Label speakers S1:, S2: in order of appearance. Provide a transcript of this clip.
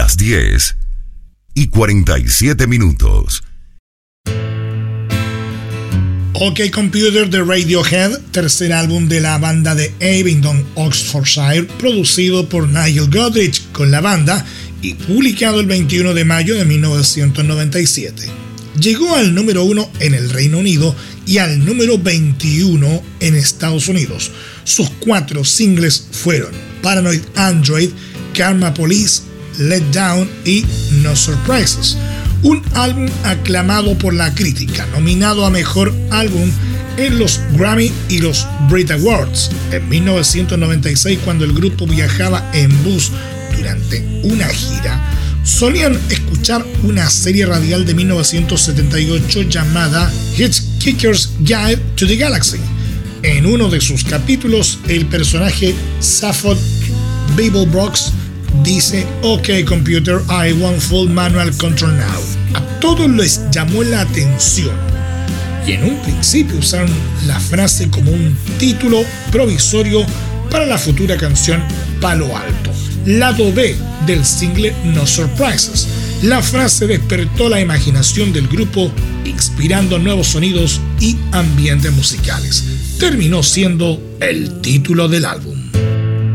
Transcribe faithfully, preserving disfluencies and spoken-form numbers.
S1: las diez y cuarenta y siete minutos.
S2: OK Computer de Radiohead, tercer álbum de la banda de Abingdon, Oxfordshire, producido por Nigel Godrich con la banda y publicado el veintiuno de mayo de mil novecientos noventa y siete. Llegó al número uno en el Reino Unido y al número veintiuno en Estados Unidos. Sus cuatro singles fueron Paranoid Android, Karma Police, Let Down y No Surprises. Un álbum aclamado por la crítica, nominado a Mejor Álbum en los Grammy y los Brit Awards. En mil novecientos noventa y seis, cuando el grupo viajaba en bus durante una gira, solían escuchar una serie radial de mil novecientos setenta y ocho llamada Hitchhiker's Guide to the Galaxy. En uno de sus capítulos, el personaje Safford Beeblebrox dice: OK Computer, I want full manual control now. A todos les llamó la atención y en un principio usaron la frase como un título provisorio para la futura canción Palo Alto, lado B del single No Surprises. La frase despertó la imaginación del grupo, inspirando nuevos sonidos y ambientes musicales. Terminó siendo el título del álbum.